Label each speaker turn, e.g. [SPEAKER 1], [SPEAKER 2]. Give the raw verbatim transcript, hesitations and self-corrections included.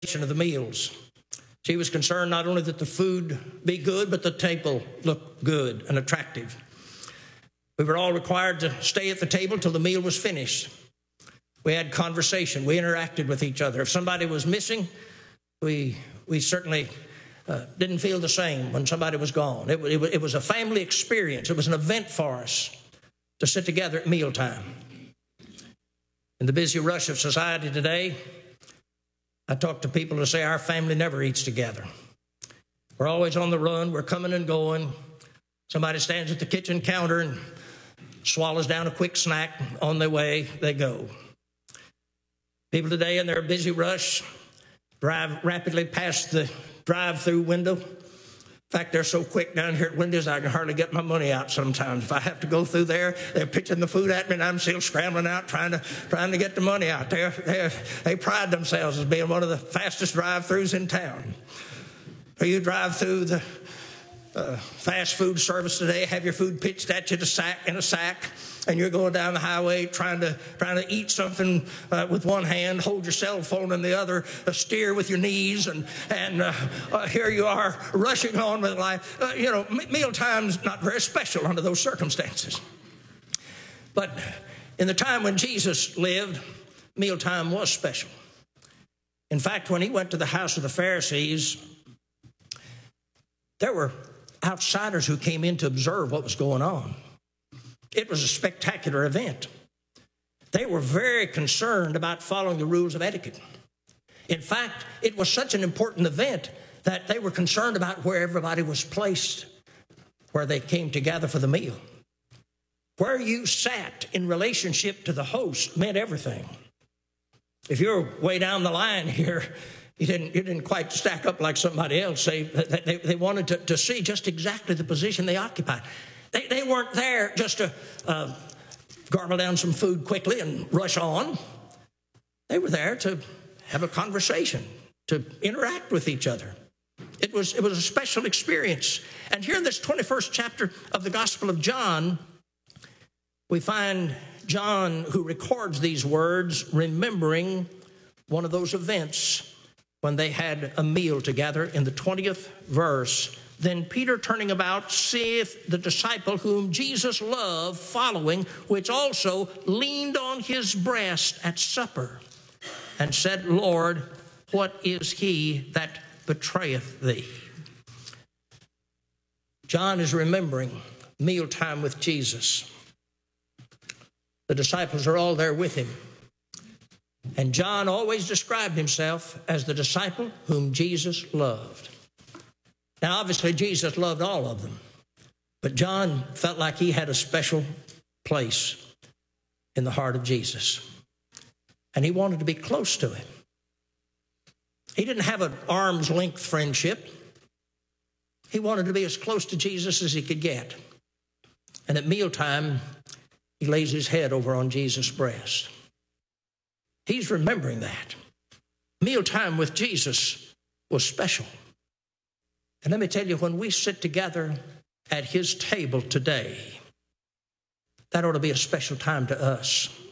[SPEAKER 1] of the meals. She was concerned not only that the food be good, but the table look good and attractive. We were all required to stay at the table till the meal was finished. We had conversation. We interacted with each other. If somebody was missing, we we certainly uh, didn't feel the same when somebody was gone. It, it, it was a family experience. It was an event for us to sit together at mealtime. In the busy rush of society today, I talk to people who say our family never eats together. We're always on the run. We're coming and going. Somebody stands at the kitchen counter and swallows down a quick snack. On their way, they go. People today in their busy rush drive rapidly past the drive-through window. In fact, they're so quick down here at Wendy's, I can hardly get my money out sometimes. If I have to go through there, they're pitching the food at me, and I'm still scrambling out trying to trying to get the money out. They're, they're, they pride themselves as being one of the fastest drive-throughs in town. Or you drive through the uh, fast food service today, have your food pitched at you in a sack, in a sack, and you're going down the highway trying to trying to eat something uh, with one hand, hold your cell phone in the other, uh, steer with your knees, and and uh, uh, here you are rushing on with life. Uh, you know, mealtime's not very special under those circumstances. But in the time when Jesus lived, mealtime was special. In fact, when he went to the house of the Pharisees, there were outsiders who came in to observe what was going on. It was a spectacular event. They were very concerned about following the rules of etiquette. In fact, it was such an important event that they were concerned about where everybody was placed, where they came together for the meal. Where you sat in relationship to the host meant everything. If you're way down the line here, you didn't, you didn't quite stack up like somebody else. They, they, they wanted to, to see just exactly the position they occupied. They, they weren't there just to uh, gargle down some food quickly and rush on. They were there to have a conversation, to interact with each other. It was, it was a special experience. And here in this twenty-first chapter of the Gospel of John, we find John, who records these words, remembering one of those events when they had a meal together. In the twentieth verse, then Peter, turning about, seeth the disciple whom Jesus loved following, which also leaned on his breast at supper, and said, Lord, what is he that betrayeth thee? John is remembering mealtime with Jesus. The disciples are all there with him. And John always described himself as the disciple whom Jesus loved. Now, obviously, Jesus loved all of them, but John felt like he had a special place in the heart of Jesus, and he wanted to be close to him. He didn't have an arm's length friendship. He wanted to be as close to Jesus as he could get. And at mealtime, he lays his head over on Jesus' breast. He's remembering that. Mealtime with Jesus was special. And let me tell you, when we sit together at his table today, that ought to be a special time to us.